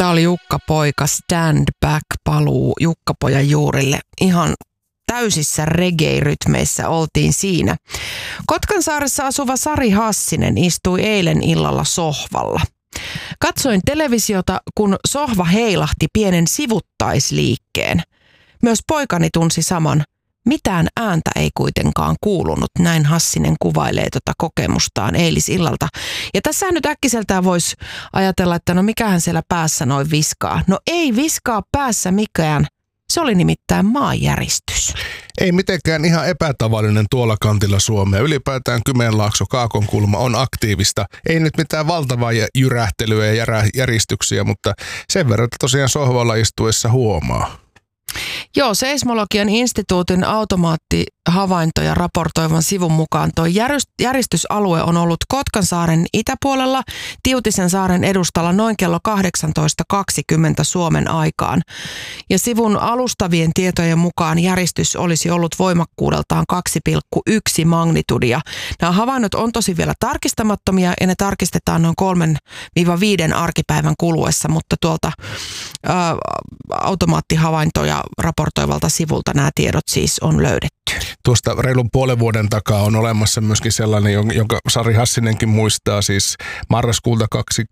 Tämä oli Jukka-poika, Stand Back, paluu Jukka-pojan juurille. Ihan täysissä reggae-rytmeissä oltiin siinä. Kotkansaaressa asuva Sari Hassinen istui eilen illalla sohvalla. Katsoin televisiota, kun sohva heilahti pienen sivuttaisliikkeen. Myös poikani tunsi saman. Mitään ääntä ei kuitenkaan kuulunut, näin Hassinen kuvailee kokemustaan eilisillalta. Ja tässä nyt äkkiseltään voisi ajatella, että no mikähän siellä päässä noin viskaa. No ei viskaa päässä mikään, se oli nimittäin maanjäristys. Ei mitenkään ihan epätavallinen tuolla kantilla Suomea. Ylipäätään Kymenlaakso, Kaakonkulma on aktiivista. Ei nyt mitään valtavaa jyrähtelyä ja järistyksiä, mutta sen verran, että tosiaan sohvalla istuessa huomaa. Joo, Seismologian instituutin automaattihavaintoja raportoivan sivun mukaan tuo järistysalue on ollut Kotkansaaren itäpuolella Tiutisen saaren edustalla noin kello 18.20 Suomen aikaan. Ja sivun alustavien tietojen mukaan järistys olisi ollut voimakkuudeltaan 2,1 magnitudia. Nämä havainnot on tosi vielä tarkistamattomia ja ne tarkistetaan noin 3-5 arkipäivän kuluessa, mutta tuolta automaattihavaintoja raportoivalta sivulta nämä tiedot siis on löydetty. Tuosta reilun puolen vuoden takaa on olemassa myöskin sellainen, jonka Sari Hassinenkin muistaa, siis marraskuulta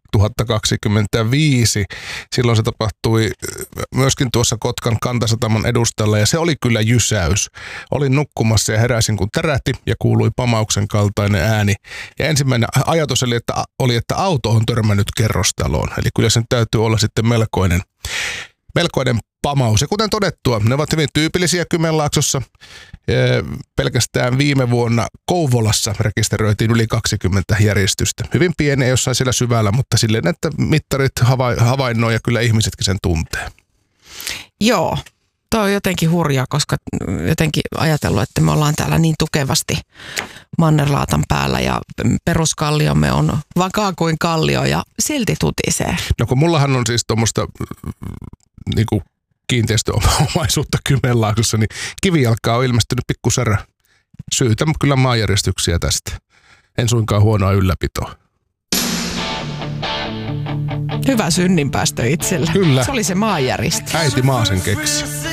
2025. Silloin se tapahtui myöskin tuossa Kotkan Kantasataman edustalla ja se oli kyllä jysäys. Olin nukkumassa ja heräsin kun tärähti ja kuului pamauksen kaltainen ääni. Ja ensimmäinen ajatus oli, että auto on törmännyt kerrostaloon. Eli kyllä sen täytyy olla sitten melkoinen pamaus. Ja kuten todettua, ne ovat hyvin tyypillisiä Kymenlaaksossa. Pelkästään viime vuonna Kouvolassa rekisteröitiin yli 20 järjestystä. Hyvin pieniä jossain siellä syvällä, mutta silleen, että mittarit havainnoi ja kyllä ihmisetkin sen tuntee. Joo, toi on jotenkin hurjaa, koska jotenkin ajatellut, että me ollaan täällä niin tukevasti mannerlaatan päällä ja peruskalliomme on vakaa kuin kallio ja silti tutisee. No kun mullahan on siis tuommoista niinku kiinteistöomaisuutta Kymenlaaksossa, niin kivijalkaa on ilmestynyt pikkusärä. Syytän kyllä maanjäristyksiä tästä. En suinkaan huonoa ylläpitoa. Hyvä synninpäästö itsellä. Kyllä. Se oli se maanjäristys. Äiti maa sen keksi.